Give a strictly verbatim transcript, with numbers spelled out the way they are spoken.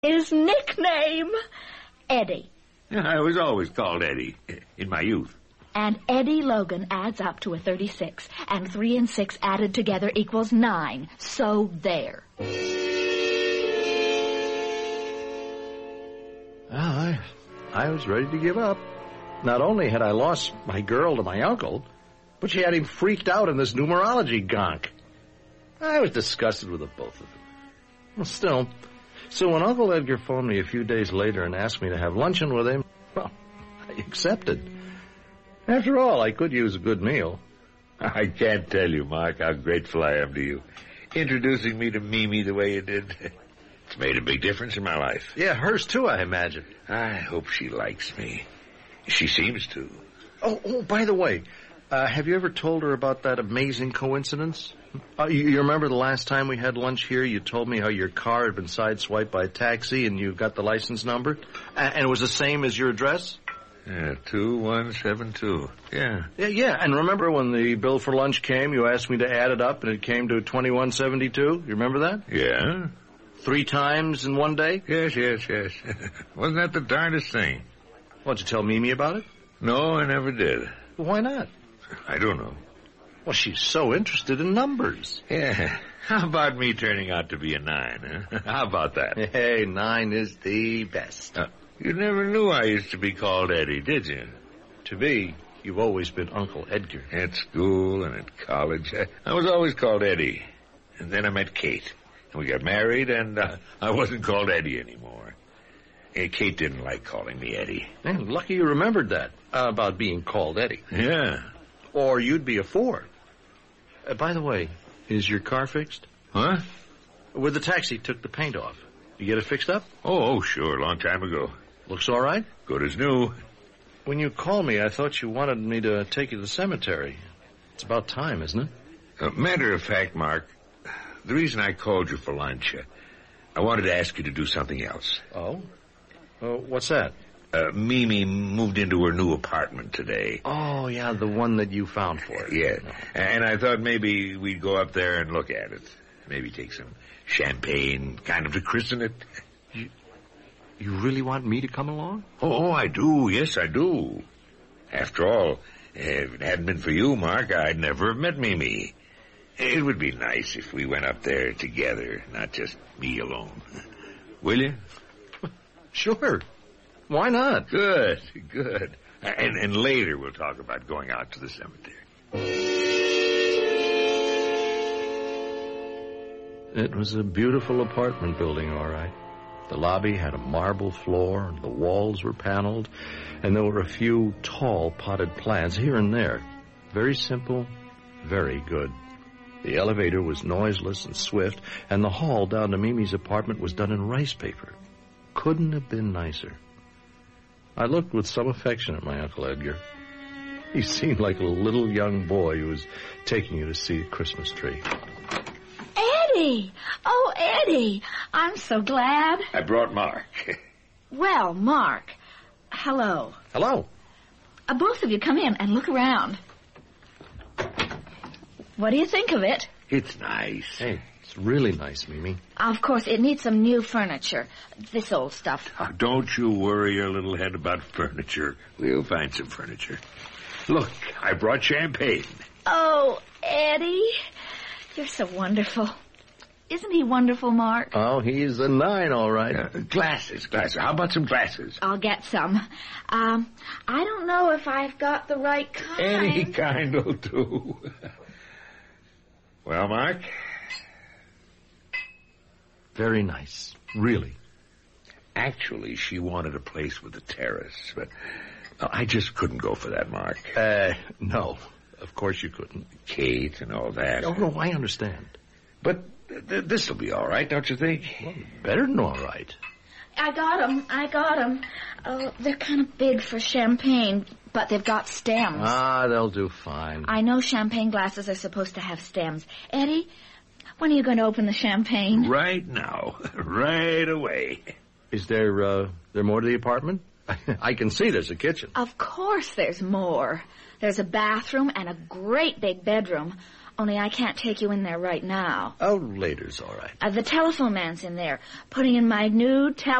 His nickname, Eddie. I was always called Eddie in my youth. And Eddie Logan adds up to a thirty-six, and three and six added together equals nine. So there. Well, I, I was ready to give up. Not only had I lost my girl to my uncle, but she had him freaked out in this numerology gonk. I was disgusted with the both of them. Well, still, so when Uncle Edgar phoned me a few days later and asked me to have luncheon with him, well, I accepted. After all, I could use a good meal. I can't tell you, Mark, how grateful I am to you. Introducing me to Mimi the way you did. It's made a big difference in my life. Yeah, hers too, I imagine. I hope she likes me. She seems to. Oh, oh by the way, uh, have you ever told her about that amazing coincidence? Uh, you, you remember the last time we had lunch here, you told me how your car had been sideswiped by a taxi and you got the license number? And, and it was the same as your address? Yeah, two one seven two. Yeah. Yeah, yeah. And remember when the bill for lunch came, you asked me to add it up, and it came to twenty-one seventy-two? You remember that? Yeah. Three times in one day? Yes, yes, yes. Wasn't that the darndest thing? Why, did you tell Mimi about it? No, I never did. Well, why not? I don't know. Well, she's so interested in numbers. Yeah. How about me turning out to be a nine, huh? How about that? Hey, nine is the best. Uh, you never knew I used to be called Eddie, did you? To me, you've always been Uncle Edgar. At school and at college, I, I was always called Eddie. And then I met Kate. And we got married, and uh, I wasn't called Eddie anymore. Hey, Kate didn't like calling me Eddie. Man, lucky you remembered that, uh, about being called Eddie. Yeah. Or you'd be a four. Uh, by the way, is your car fixed? Huh? Where the taxi took the paint off. You get it fixed up? Oh, oh, sure, a long time ago. Looks all right? Good as new. When you called me, I thought you wanted me to take you to the cemetery. It's about time, isn't it? Uh, matter of fact, Mark, the reason I called you for lunch, uh, I wanted to ask you to do something else. Oh? Uh, what's that? Uh, Mimi moved into her new apartment today. Oh, yeah, the one that you found for her. Yeah, no. And I thought maybe we'd go up there and look at it. Maybe take some champagne, kind of to christen it. You, you really want me to come along? Oh, oh, I do. Yes, I do. After all, if it hadn't been for you, Mark, I'd never have met Mimi. It would be nice if we went up there together, not just me alone. Will you? Sure. Why not? Good, good. And, and later we'll talk about going out to the cemetery. It was a beautiful apartment building, all right. The lobby had a marble floor, and the walls were paneled, and there were a few tall potted plants here and there. Very simple, very good. The elevator was noiseless and swift, and the hall down to Mimi's apartment was done in rice paper. Couldn't have been nicer. I looked with some affection at my Uncle Edgar. He seemed like a little young boy who was taking you to see a Christmas tree. Eddie! Oh, Eddie! I'm so glad. I brought Mark. Well, Mark, hello. Hello. Uh, both of you come in and look around. What do you think of it? It's nice. Hey, it's really nice, Mimi. Of course, it needs some new furniture. This old stuff. Oh, don't you worry your little head about furniture. We'll find some furniture. Look, I brought champagne. Oh, Eddie, you're so wonderful. Isn't he wonderful, Mark? Oh, he's a nine, all right. Uh, glasses, glasses. How about some glasses? I'll get some. Um, I don't know if I've got the right kind. Any kind will do. Well, Mark? Very nice, really. Actually, she wanted a place with a terrace, but I just couldn't go for that, Mark. Uh, no, of course you couldn't. Kate and all that. Oh, no, I understand. But th- this'll be all right, don't you think? Well, better than all right. I got them. I got them. Oh, they're kind of big for champagne, but they've got stems. Ah, they'll do fine. I know champagne glasses are supposed to have stems. Eddie, when are you going to open the champagne? Right now. Right away. Is there, uh, there more to the apartment? I can see there's a kitchen. Of course there's more. There's a bathroom and a great big bedroom. Only I can't take you in there right now. Oh, later's all right. Uh, the telephone man's in there, putting in my new telephone.